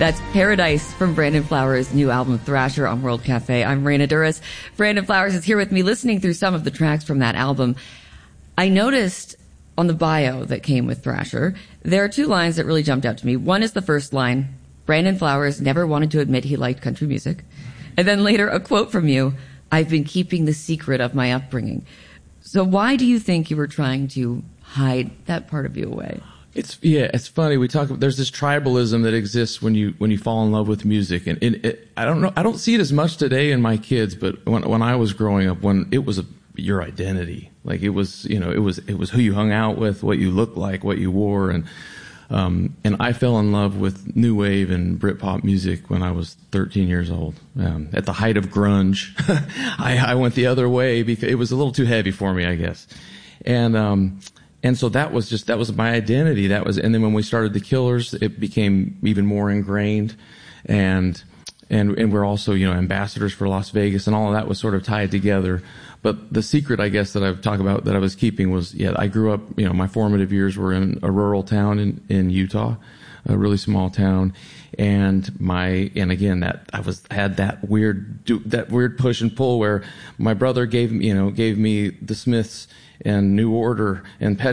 That's Paradise from Brandon Flowers' new album Thrasher on World Cafe. I'm Raina Duras. Brandon Flowers is here with me listening through some of the tracks from that album. I noticed on the bio that came with Thrasher, there are two lines that really jumped out to me. One is the first line, Brandon Flowers never wanted to admit he liked country music. And then later a quote from you, I've been keeping the secret of my upbringing. So why do you think you were trying to hide that part of you away? It's funny. There's this tribalism that exists when you fall in love with music, and I don't see it as much today in my kids, but when I was growing up, when it was your identity, like it was who you hung out with, what you looked like, what you wore, and I fell in love with new wave and Britpop music when I was 13 years old. At the height of grunge, I went the other way because it was a little too heavy for me, I guess, and so that was my identity. And then when we started the Killers, it became even more ingrained, and we're also, ambassadors for Las Vegas, and all of that was sort of tied together. But the secret, I guess, that I've talked about that I was keeping was, I grew up, my formative years were in a rural town in Utah, a really small town. And again, that I had that weird push and pull where my brother gave me the Smiths and New Order and Pet